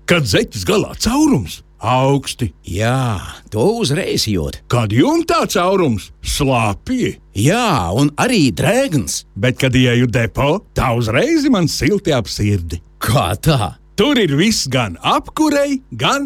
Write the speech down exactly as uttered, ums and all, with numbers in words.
Kad zeķes galā caurums, augsti. Jā, to uzreiz jūt. Kad jumtā caurums, slāpji. Jā, un arī drēgns. Bet, kad ieju depo, tā uzreiz man silti ap sirdi. Kā tā? Tur ir viss gan apkurei, gan